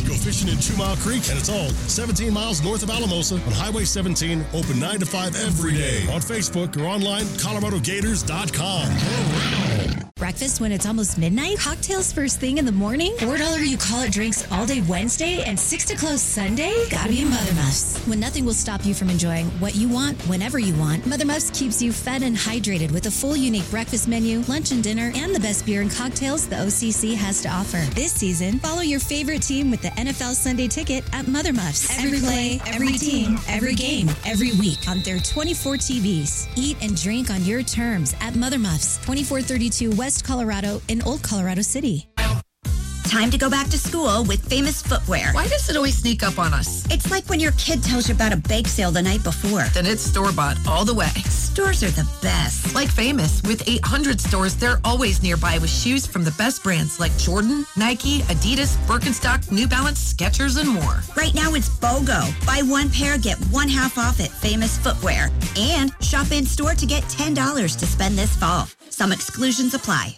Go fishing in 2 Mile Creek, and it's all 17 miles north of Alamosa on Highway 17, open 9 to 5 every day. On Facebook or online, ColoradoGators.com. Breakfast when it's almost midnight? Cocktails first thing in the morning? $4 you call it drinks all day Wednesday and 6 to close Sunday? Gotta be a Mother Muffs. When nothing will stop you from enjoying what you want whenever you want, Mother Muffs keeps you fed and hydrated with a full unique breakfast menu, lunch and dinner, and the best beer and cocktails the OCC has to offer. This season, follow your favorite team with the NFL Sunday Ticket at Mother Muffs. Every play, every team, every game, every week on their 24 TVs. Eat and drink on your terms at Mother Muffs, 2432 West Colorado in Old Colorado City. Time to go back to school with Famous Footwear. Why does it always sneak up on us? It's like when your kid tells you about a bake sale the night before. Then it's store-bought all the way. Stores are the best. Like Famous, with 800 stores, they're always nearby with shoes from the best brands like Jordan, Nike, Adidas, Birkenstock, New Balance, Skechers, and more. Right now it's BOGO. Buy one pair, get one half off at Famous Footwear. And shop in-store to get $10 to spend this fall. Some exclusions apply.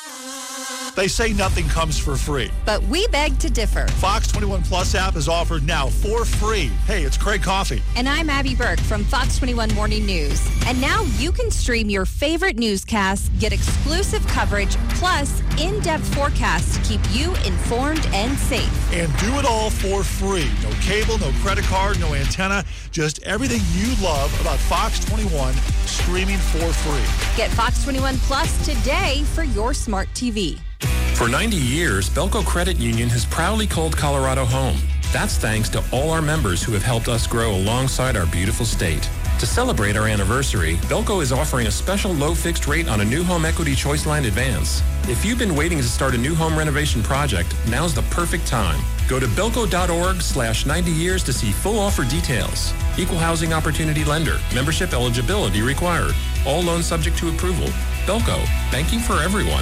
They say nothing comes for free. But we beg to differ. Fox 21 Plus app is offered now for free. Hey, it's Craig Coffey. And I'm Abby Burke from Fox 21 Morning News. And now you can stream your favorite newscasts, get exclusive coverage, plus in-depth forecasts to keep you informed and safe. And do it all for free. No cable, no credit card, no antenna. Just everything you love about Fox 21 streaming for free. Get Fox 21 Plus today for your smart TV. For 90 years, Belco Credit Union has proudly called Colorado home. That's thanks to all our members who have helped us grow alongside our beautiful state. To celebrate our anniversary, Belco is offering a special low fixed rate on a new home equity choice line advance. If you've been waiting to start a new home renovation project, now's the perfect time. Go to belco.org/90 years to see full offer details. Equal housing opportunity lender. Membership eligibility required. All loans subject to approval. Belco, banking for everyone.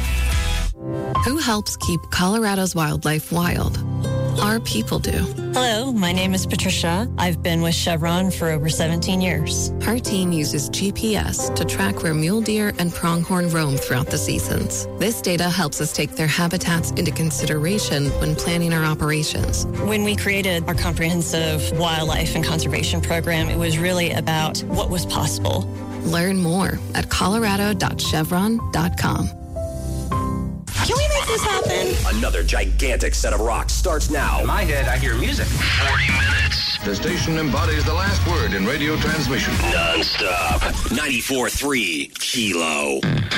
Who helps keep Colorado's wildlife wild? Our people do. Hello, my name is Patricia. I've been with Chevron for over 17 years. Our team uses GPS to track where mule deer and pronghorn roam throughout the seasons. This data helps us take their habitats into consideration when planning our operations. When we created our comprehensive wildlife and conservation program, it was really about what was possible. Learn more at colorado.chevron.com. Can we make this happen? Another gigantic set of rocks starts now. In my head, I hear music. 40 minutes. The station embodies the last word in radio transmission. Non-stop. 94.3 Kilo.